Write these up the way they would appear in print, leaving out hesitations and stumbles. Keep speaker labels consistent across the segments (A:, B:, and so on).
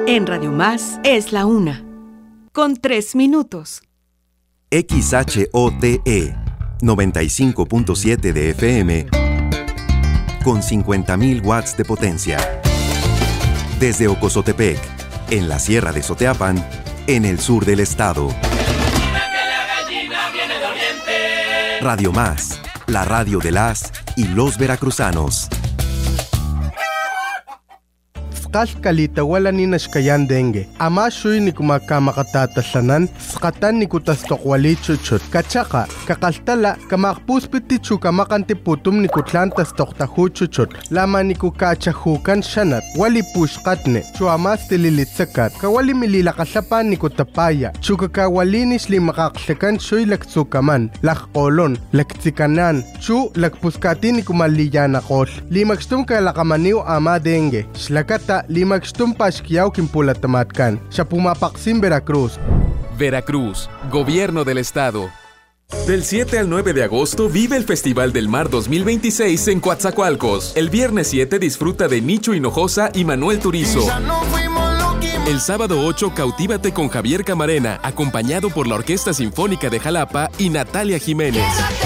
A: En Radio Más es la 1:03.
B: XHOTE 95.7 de FM con 50.000 watts de potencia. Desde Ocozotepec, en la Sierra de Soteapan, en el sur del estado. Radio Más, la radio de las y los veracruzanos.
C: Kalita wala ni nashkayan dengue. Ama shuy ni kumakamatatalanan, skatan ni kutastokwali chuchut. Kachaka, kakaltala, kamakpuspiti chukamakanti putum ni kutlantas toktahu chuchut. Lama ni kukachahukan shanat, wali pushkatne, chuamas tililitsakat, kawali mililakasapan ni kutapaya, chukakawalinis li makaksekan shuy laktsukaman, lakkolon, laktsikanan, chu lakpuskati ni kumaliyanakol. Limakstum kalakamaniw ama dengue, shlakata limakstum pashkiyaw kimpulatamatkan. Siya pumapaksim Veracruz.
D: Veracruz, Gobierno del Estado. Del 7 al 9 de agosto vive el Festival del Mar 2026 en Coatzacoalcos. El viernes 7 disfruta de Nicho Hinojosa y Manuel Turizo. El sábado 8 cautívate con Javier Camarena, acompañado por la Orquesta Sinfónica de Jalapa y Natalia Jiménez.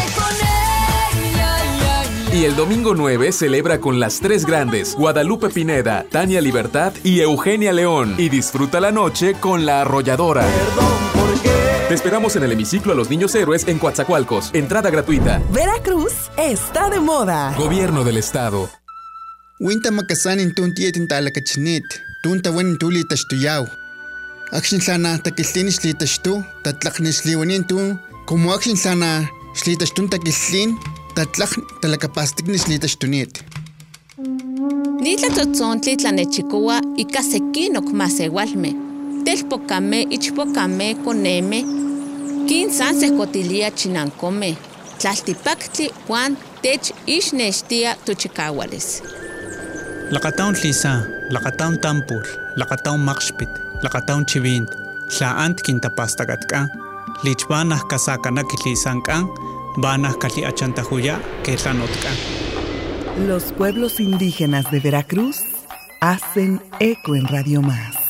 D: Y el domingo 9 celebra con las tres grandes, Guadalupe Pineda, Tania Libertad y Eugenia León. Y disfruta la noche con La Arrolladora. Te esperamos en el hemiciclo a los Niños Héroes en Coatzacoalcos. Entrada gratuita.
E: Veracruz está de moda.
D: Gobierno del Estado.
F: Winta makasanin tuntietin talakachinit. Tunta wen tuli tashtuyaw. Akshin sana takislin shlitashtu. Tatlaknis liwanin tu. Como akshin sana slitashtun takislin. Tatlak talakapastiknis litashtunit.
G: Nitlatotzontli tlanechikoa ika sekinok masewalme. Telpokame ichpokame koneme. Kinsan sekotilia chinankome. Tlaltipaktli Juan tech ishneshtia tochikawales.
H: Lakataun Lisa, Lakataun Tampur, Lakataun Makshpit, Lakataun Chivint, Tlaant Quintapastagatka, Lichbanah Kasakanak Lisankan, Banah Kali Achantahuya, Ketlanotka.
E: Los pueblos indígenas de Veracruz hacen eco en Radio Más.